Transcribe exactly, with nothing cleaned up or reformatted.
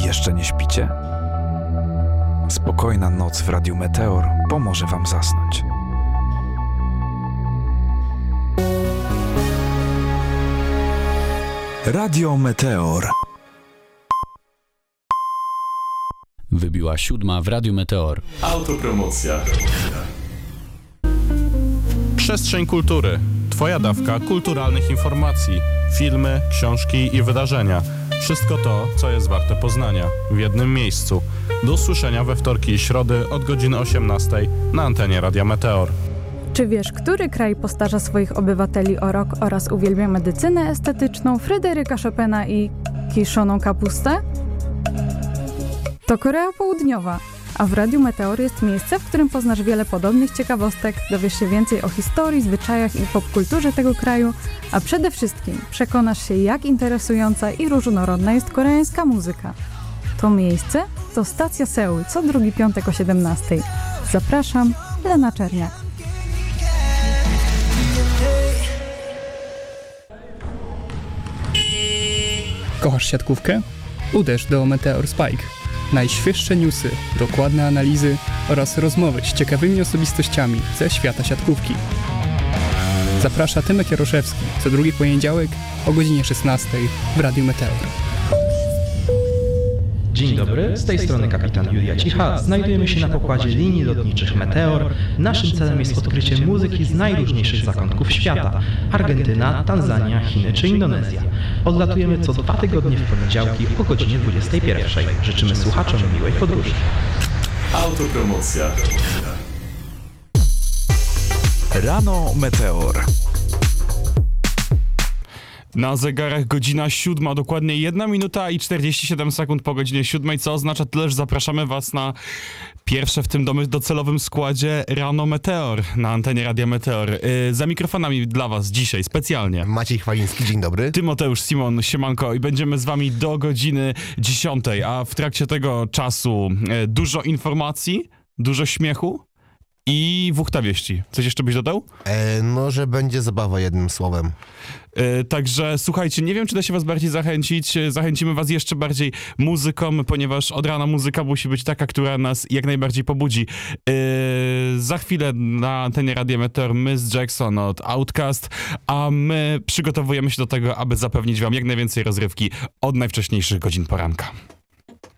Jeszcze nie śpicie? Spokojna noc w Radiu Meteor pomoże wam zasnąć. Radio Meteor. Wybiła siódma w Radiu Meteor. Autopromocja. Przestrzeń kultury. Twoja dawka kulturalnych informacji. Filmy, książki i wydarzenia. Wszystko to, co jest warte poznania. W jednym miejscu. Do usłyszenia we wtorki i środy od godziny osiemnastej na antenie Radia Meteor. Czy wiesz, który kraj postarza swoich obywateli o rok oraz uwielbia medycynę estetyczną, Fryderyka Chopina i kiszoną kapustę? To Korea Południowa, a w Radiu Meteor jest miejsce, w którym poznasz wiele podobnych ciekawostek, dowiesz się więcej o historii, zwyczajach i popkulturze tego kraju, a przede wszystkim przekonasz się, jak interesująca i różnorodna jest koreańska muzyka. To miejsce to stacja Seul, co drugi piątek o siedemnastej. Zapraszam, Lena Czerniak. Kochasz siatkówkę? Uderz do Meteor Spike. Najświeższe newsy, dokładne analizy oraz rozmowy z ciekawymi osobistościami ze świata siatkówki. Zaprasza Tymek Jaroszewski co drugi poniedziałek o godzinie szesnastej w Radiu Meteor. Dzień dobry, z tej strony kapitan Julia Cicha. Znajdujemy się na pokładzie linii lotniczych Meteor. Naszym celem jest odkrycie muzyki z najróżniejszych zakątków świata. Argentyna, Tanzania, Chiny czy Indonezja. Odlatujemy co dwa tygodnie w poniedziałki o godzinie dwudziestej pierwszej. Życzymy słuchaczom miłej podróży. Autopromocja. Rano Meteor. Na zegarach godzina siódma, dokładnie jedna minuta i czterdzieści siedem sekund po godzinie siódmej, co oznacza tyle, że zapraszamy was na pierwsze w tym domy docelowym składzie Rano Meteor na antenie Radia Meteor. Yy, za mikrofonami dla was dzisiaj specjalnie Maciej Chwaliński, dzień dobry. Tymoteusz Simon, siemanko, i będziemy z wami do godziny dziesiątej, a w trakcie tego czasu yy, dużo informacji, dużo śmiechu i wuchta wieści. Coś jeszcze byś dodał? E, no, że będzie zabawa jednym słowem. Yy, także słuchajcie, nie wiem, czy da się was bardziej zachęcić. Yy, Zachęcimy was jeszcze bardziej muzyką, ponieważ od rana muzyka musi być taka, która nas jak najbardziej pobudzi. Yy, za chwilę na antenie Radia Meteor Miss Jackson od Outkast, a my przygotowujemy się do tego, aby zapewnić wam jak najwięcej rozrywki od najwcześniejszych godzin poranka.